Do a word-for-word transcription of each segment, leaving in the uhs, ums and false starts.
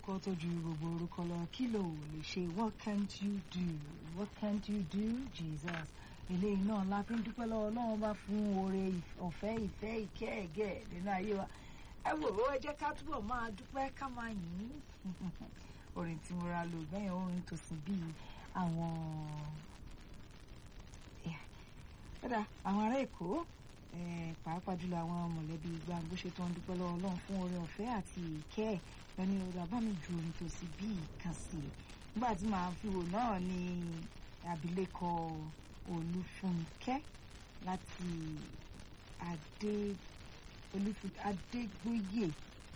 orúkọ tó ju gbogbo orúkọ lọ kí ló lè ṣe what can't you do what can't you do Jesus eléyìí náà la fi ń dúpẹ́ lọ́wọ́ Ọlọ́run bá fún oore ọ̀fẹ́ ìfẹ́ ìkẹ́ ẹ̀gẹ́ nínú ayé wa ẹ wò ó ẹ jẹ́ ká túbọ̀ máa dúpẹ́ ká máa yìn orin tí mo ra lò bẹ́ẹ̀ orin tó sì bíi àwọn ẹ̀dá àwọn ará Èkó pàápàá jùlọ àwọn mọ̀lẹ́bí Gbàǹgbó ṣe tó ń dúpẹ́ lọ́wọ́ Ọlọ́run fún oore ọ̀fẹ́ àti ìkẹ́ ẹ̀ lẹ́ni ọ̀dà bá mi ju orin tó sì bíi kan sí i nígbà tí màá fi wò náà ni abilékọ Olúfúnkẹ́ láti adé Olúfúnkẹ́ Adégbóyè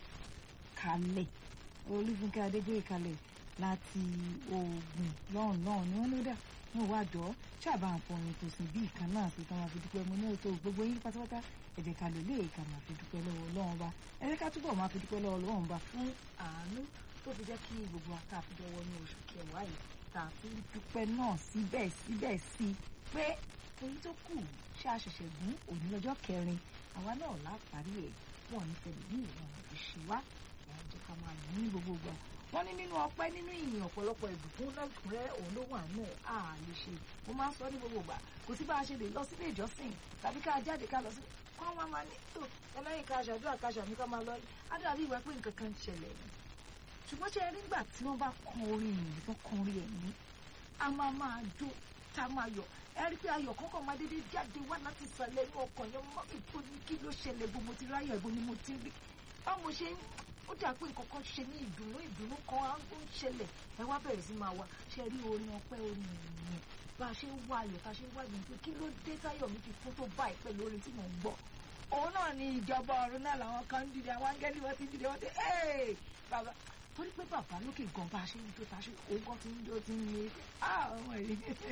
Kalẹ̀ Olúfúnkẹ́ Adégbóyè Kalẹ̀ láti Ògùn lọ́hùn náà ni wọ́n ló dà ní ìwádọ́ ṣàbá àǹfọ̀rìn tó sì bí ìkan náà sí tán máa fi dúpẹ́ mo ní ètò gbogbo yín pátápátá ẹ jẹ́ ká lò lè ká máa fi dúpẹ́ lọ́wọ́ Ọlọ́run bá ẹ jẹ́ ká túbọ̀ máa fi dúpẹ́ lọ́wọ́ Ọlọ́run bá fún àánú tó fi jẹ́ kí gbogbo wa tá a fi dọwọ́ ní oṣù kẹwàá yìí tá a fi dúpẹ́ náà síbẹ̀ síbẹ̀ sí pé èyí tó kù ṣe àṣẹ̀ṣẹ̀ gún òní lọ́jọ́ kẹrin àwa náà láparí ẹ̀ wọ́n ní tẹ̀lé ní ìwọ̀n ìṣíwá ẹ̀ jẹ́ ká máa lò ní gbogbo gbà wọ́n ní nínú ọpẹ́ nínú ìyìn ọ̀pọ̀lọpọ̀ ìbùkún lọ́kùnrin òun ló wà náà á lè ṣe mo máa ń sọ ní gbogbo ìgbà kò sí bá a ṣe lè lọ sílé ìjọsìn tàbí ká jáde ká lọ sí kọ́ wọn máa ní tó ẹlẹ́yìn ká ṣàdúrà ká ṣàmì ká máa lọ á dàbí ìwà pé nǹkan kan ṣẹlẹ̀ ni ṣùgbọ́n ṣe nígbà tí wọ́n bá kọ orin ìyìn tó kọ orin ẹ̀mí a máa máa jó tá a máa yọ̀ ẹ rí pé ayọ̀ kọ́kọ́ máa dédé jáde wá láti ìsàlẹ̀ inú ọkàn yẹn mọ́ ìbò ní kí ló ṣẹlẹ̀ bó mo ti ráyọ̀ ìbò ni mo ti rí báwo ṣe ń ó dà pé nǹkan kan ṣe ní ìdùnnú ìdùnnú kan á ń ṣẹlẹ̀ ẹ wá bẹ̀rẹ̀ sí máa wá ṣe rí orin ọpẹ́ orin ìyìn bá a ṣe ń wá ayọ̀ tá a ṣe ń wá ìyìn pé kí ló dé táyọ̀ mi fi kún tó báyìí pẹ̀lú orin tí mò ń gbọ́ òun náà ni ìjọba ọ̀run náà làwọn kan ń dìde àwọn áńgẹ́lì wọn ti ń dìde wọn ti ẹ́ẹ̀ bàbá torí pé bàbá lókè gan bá a ṣe ń tó ta ṣe òun kan ti ń dó ti ń lé ah ọmọ yìí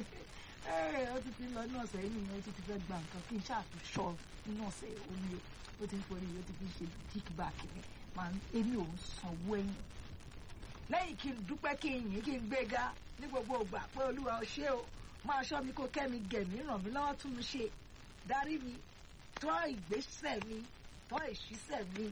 ẹ́ẹ̀ ó ti ti lọ inú ọ̀sẹ̀ yìí nìyẹn ó ti ti fẹ́ gba nǹkan kí n ṣàtúnṣọ inú ọ̀sẹ̀ òní ó ti ń forí ó ti fi ṣe kickback ni màá èmi ò ń sanwó ẹ̀yìn lẹ́yìn kí n dúpẹ́ kí n yìn kí n gbéga ní gbogbo ìgbà pé olúwa ó ṣé o máa ṣọ́ mi kó kẹ́mi gẹ̀mí ràn mí lọ́wọ́ tún mi ṣe darí mi tọ́ ìgbésẹ̀ mi tọ́ ìṣísẹ̀ mi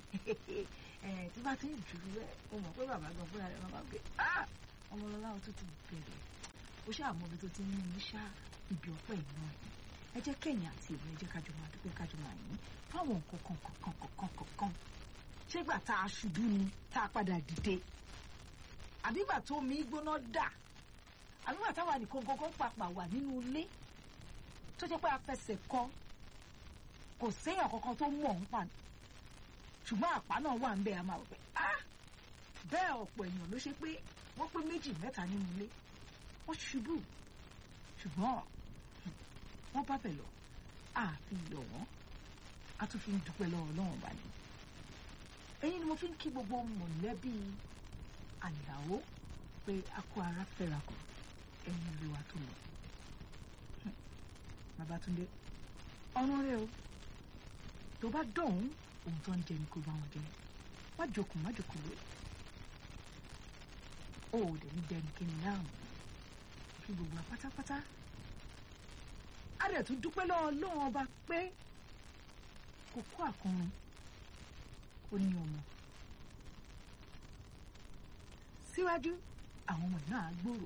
tí bá ti ń jù ú rẹ̀ o mọ̀ pé bàbá gan fúnra rẹ̀ máa gbé ọmọlọ́lá o tún ti bẹ̀rẹ̀ o ṣáà mọ ibi tó ti ń mú ṣá ibi ọpẹ́ ìná ẹ jẹ́ kẹ́yìn àti ìwé ẹ jẹ́ kájọ máa dúpẹ́ kájọ máa yìn fáwọn nǹkan kan kan kan kan kan ṣégbà tá a ṣubú ni tá a padà dìde àbígbà tó mi gbóná dà àbígbà táwa nìkan kankan pàpà wà nínú ilé tó jẹ́ pé a fẹsẹ̀ kọ kò séèyàn kankan tó mọ̀ ń pa ṣùgbọ́n àpá náà wà ń bẹ̀ a máa wọ̀ pé ah bẹ́ẹ̀ ọ̀pọ̀ èèyàn ló ṣe pé wọ́n pé méjì mẹ́ta nínú ilé wọ́n ṣubú ṣùgbọ́n wọ́n bá bẹ̀ lọ àfi yọ̀ wọ́n a tún fi ń dúpẹ́ lọ́wọ́ Ọlọ́run bá ní. èyí ni mo fi ń kí gbogbo mọ̀lẹ́bí Àlàó pé a kó ara fẹ́ra kù ẹ̀yìn ìlú wa tó lọ. Babátúndé ọ̀run rẹ o tó bá dọ̀hún ohun tó ń jẹ ní kó bá wọn jẹ má jókòó má jókòó lóye ó ò dẹ̀ ní dẹnikẹ́ni láàmú kí gbogbo wa pátápátá a rẹ̀ tún dúpẹ́ lọ́wọ́ Ọlọ́run ọba pé kò kó àkọrun ó ní ọmọ síwájú àwọn ọmọ náà gbòòrò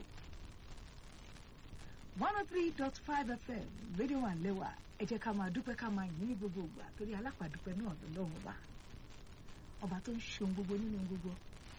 one oh three dot five F M rédíò wà lẹ́wà ẹ jẹ́ ká máa dúpẹ́ ká máa yìn ní gbogbo ìgbà torí alápàdúpẹ́ náà lọ́lọ́run ọba ọba tó ń ṣe ohun gbogbo nínú gbogbo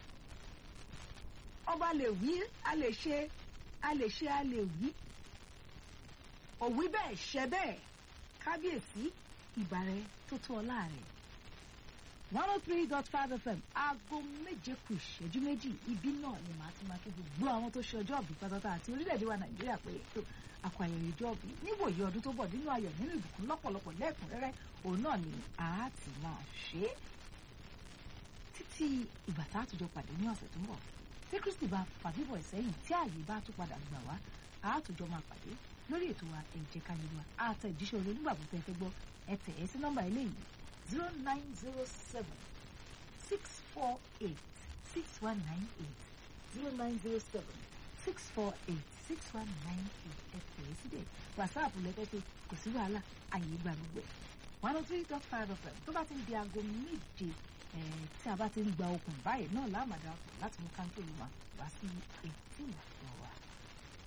ọba lè wí a lè ṣe a lè ṣe a lè wí òwí bẹ́ẹ̀ ṣẹ bẹ́ẹ̀ kábíyèsí ìbàrẹ̀ tó tó ọlá rẹ̀ one oh three dot five F M aago méje kù ìṣẹ́jú méjì ibi náà ni màá ti máa kí gbogbo àwọn tó ṣe ọjọ́ ọ̀bí pátápátá àti orílẹ̀-èdè wa Nàìjíríà pé ètò àkọ ayẹyẹ ọjọ́ ọ̀bí níwòye ọdún tó bọ̀ nínú ayọ̀ nínú ìbùkún lọ́pọ̀lọpọ̀ lẹ́ẹ̀kúnrẹ́rẹ́ òun náà ni a ti máa ṣe é títí ìgbà tá a tún jọ pàdé ní ọ̀sẹ̀ tó ń bọ̀ tí Kristi bá fà bíbọ̀ ìsẹ́yìn tí ààyè bá tún padà gbà wá a tún jọ máa pàdé lórí ètò wa ẹ jẹ́ ká yé wa àtẹ ìjíṣẹ́ orí nígbàgbọ́ tẹ́ fẹ́ gbọ́ ẹ tẹ̀ ẹ́ sí nọ́mbà eléyìí zero nine zero seven six four eight six one nine eight zero nine zero seven six four eight six one nine eight ẹ tẹ̀ ẹ́ síbẹ̀ wàsáàpù lẹ́tẹ̀ẹ́tẹ̀ kò sí wàhálà àyè gbà gbogbo ẹ̀ one oh three dot five F M tó bá ti ń di aago méje tí a bá ti ń gba okùn báyìí náà láàmàdà láti mú káńtó ìwà wá sí ètí ìwà.